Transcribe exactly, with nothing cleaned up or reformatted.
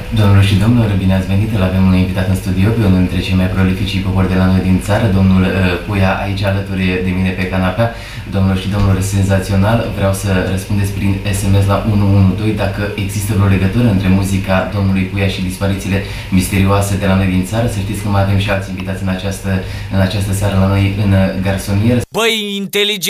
Domnilor și domnilor, bine ați venit! Îl avem un invitat în studio, pe unul dintre cei mai prolifici popori de la noi din țară, domnul uh, Puia, aici alături de mine pe canapea. Domnilor și domnilor, senzațional! Vreau să răspundeți prin S M S la unu unu doi dacă există vreo legătură între muzica domnului Puia și disparițiile misterioase de la noi din țară. Să știți că mai avem și alți invitați în această, în această seară la noi în garsonieră. Băi, inteligent!